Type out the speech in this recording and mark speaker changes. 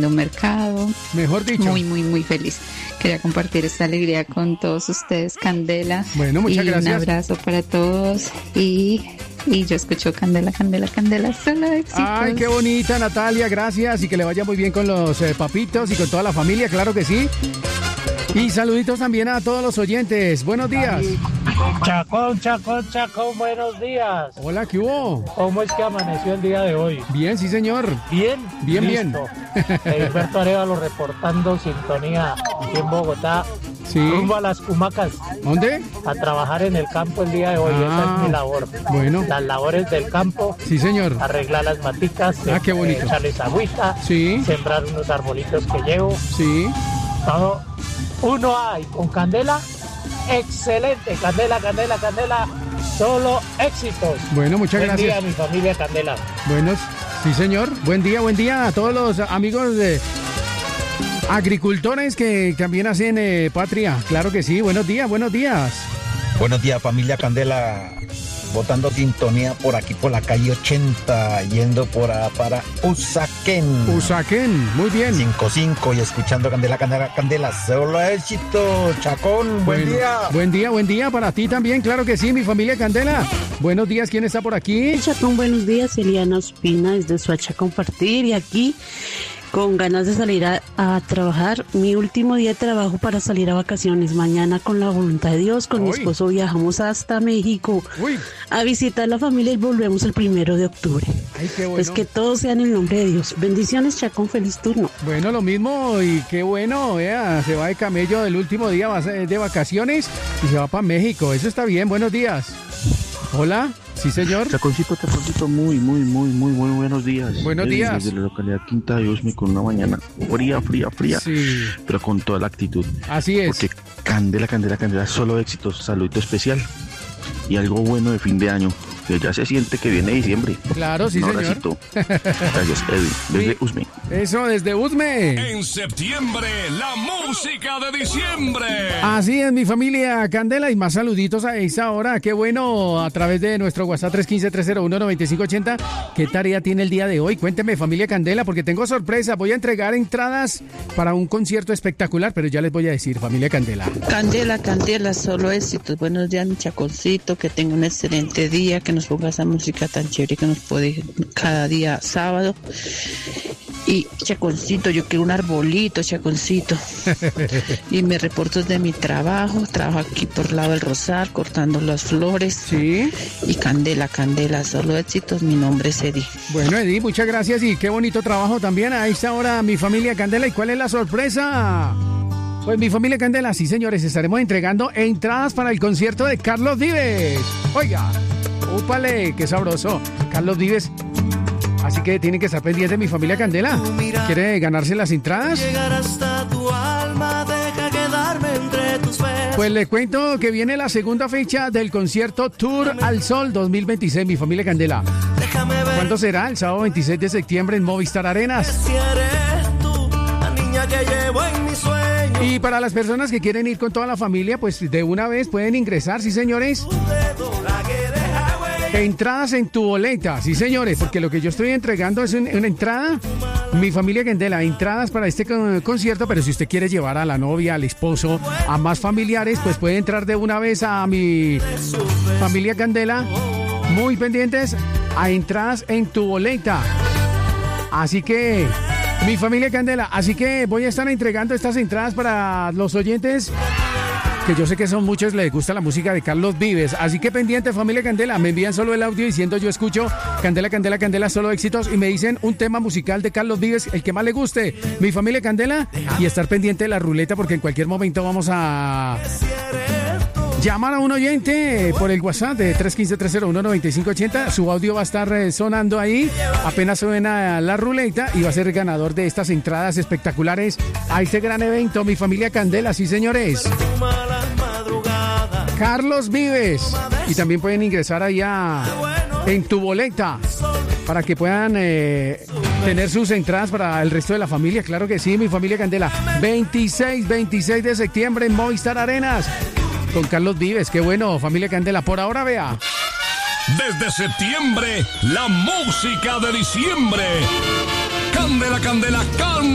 Speaker 1: un mercado.
Speaker 2: Mejor dicho.
Speaker 1: Muy, muy, muy feliz. Quería compartir esta alegría con todos ustedes, Candela.
Speaker 2: Bueno, muchas gracias.
Speaker 1: Un abrazo para todos y yo escucho Candela, Candela, Candela, solo éxitos.
Speaker 2: Ay, qué bonita, Natalia, gracias y que le vaya muy bien con los papitos y con toda la familia, claro que sí. Y saluditos también a todos los oyentes. Buenos días.
Speaker 3: Chacón, buenos días.
Speaker 2: Hola, ¿qué hubo?
Speaker 3: ¿Cómo es que amaneció el día de hoy?
Speaker 2: Bien, sí, señor.
Speaker 3: Bien.
Speaker 2: Listo.
Speaker 3: Heriberto Arevalo reportando sintonía aquí en Bogotá.
Speaker 2: Sí.
Speaker 3: Rumbo a las Cumacas.
Speaker 2: ¿Dónde?
Speaker 3: A trabajar en el campo el día de hoy. Esa es mi labor.
Speaker 2: Bueno.
Speaker 3: Las labores del campo.
Speaker 2: Sí, señor.
Speaker 3: Arreglar las maticas.
Speaker 2: Qué bonito.
Speaker 3: Echarles agüita.
Speaker 2: Sí.
Speaker 3: Sembrar unos arbolitos que llevo.
Speaker 2: Sí.
Speaker 3: Todo. Uno hay con Candela. Excelente. Candela. Solo éxitos.
Speaker 2: Bueno, muchas gracias.
Speaker 3: Buen día, mi familia Candela.
Speaker 2: Buenos. Sí, señor. Buen día a todos los amigos de agricultores que también hacen patria. Claro que sí. Buenos días.
Speaker 4: Buenos días, familia Candela. Botando sintonía por aquí por la calle 80, yendo para Usaquén.
Speaker 2: Usaquén, muy bien.
Speaker 4: 55 y escuchando Candela. Solo éxito, Chacón. Buen
Speaker 2: día para ti también, claro que sí, mi familia Candela. Buenos días, ¿quién está por aquí?
Speaker 5: Chacón, buenos días, Eliana Ospina desde Soacha Compartir y aquí con ganas de salir a trabajar. Mi último día de trabajo para salir a vacaciones. Mañana, con la voluntad de Dios, con mi esposo viajamos hasta México a visitar la familia y volvemos el 1 de octubre.
Speaker 2: Ay, qué bueno.
Speaker 5: Pues que todo sea en el nombre de Dios. Bendiciones, Chacón, feliz turno.
Speaker 2: Bueno, lo mismo y qué bueno, se va de camello el último día de vacaciones y se va para México. Eso está bien, buenos días. Hola. Sí, señor.
Speaker 6: Chaconcito, muy buenos días.
Speaker 2: Buenos días.
Speaker 6: Desde la localidad Quinta de Usme con una mañana fría,
Speaker 2: sí,
Speaker 6: pero con toda la actitud.
Speaker 2: Así es.
Speaker 6: Porque Candela, solo éxitos, saludito especial y algo bueno de fin de año. Que ya se siente que viene diciembre.
Speaker 2: Claro, sí, señor.
Speaker 6: Gracias, Edwin, desde Usme.
Speaker 2: Eso, desde Usme.
Speaker 7: En septiembre, la música de diciembre.
Speaker 2: Así es, mi familia Candela, y más saluditos a esa hora. Qué bueno, a través de nuestro WhatsApp 315-301-9580. ¿Qué tarea tiene el día de hoy? Cuénteme, familia Candela, porque tengo sorpresa. Voy a entregar entradas para un concierto espectacular, pero ya les voy a decir, familia Candela.
Speaker 8: Candela, solo éxitos. Buenos días, mi Chaconcito, que tenga un excelente día, que nos ponga esa música tan chévere que nos puede cada día sábado. Y Chaconcito, yo quiero un arbolito, Chaconcito. Y me reporto de mi trabajo aquí por el lado del Rosal, cortando las flores.
Speaker 2: Sí.
Speaker 8: Y Candela, solo éxitos, mi nombre es Eddie.
Speaker 2: Bueno, Eddie, muchas gracias y qué bonito trabajo también a esta hora, mi familia Candela. ¿Y cuál es la sorpresa? Pues mi familia Candela, sí señores, estaremos entregando entradas para el concierto de Carlos Vives. Oiga, úpale, qué sabroso, Carlos Vives. Así que tienen que estar pendientes, mi familia Candela. ¿Quiere ganarse las entradas? Pues le cuento que viene la segunda fecha del concierto Tour al Sol 2026, mi familia Candela. ¿Cuándo será? El sábado 26 de septiembre en Movistar Arenas. Y para las personas que quieren ir con toda la familia, pues de una vez pueden ingresar, sí señores. Entradas en tu boleta, sí señores, porque lo que yo estoy entregando es una entrada, mi familia Candela, entradas para este concierto, pero si usted quiere llevar a la novia, al esposo, a más familiares, pues puede entrar de una vez a mi familia Candela, muy pendientes a entradas en tu boleta. Así que, mi familia Candela, así que voy a estar entregando estas entradas para los oyentes, que yo sé que son muchos, les gusta la música de Carlos Vives. Así que pendiente, familia Candela, me envían solo el audio diciendo yo escucho Candela, solo éxitos, y me dicen un tema musical de Carlos Vives, el que más le guste, mi familia Candela, y estar pendiente de la ruleta porque en cualquier momento vamos a llamar a un oyente por el WhatsApp de 315-301-9580. Su audio va a estar sonando ahí. Apenas suena la ruleta y va a ser el ganador de estas entradas espectaculares a este gran evento, mi familia Candela. Sí, señores. Carlos Vives. Y también pueden ingresar allá en tu boleta para que puedan tener sus entradas para el resto de la familia. Claro que sí, mi familia Candela. 26 de septiembre en Movistar Arenas. Con Carlos Vives, qué bueno, familia Candela. Por ahora, vea.
Speaker 7: Desde septiembre, la música de diciembre. Candela,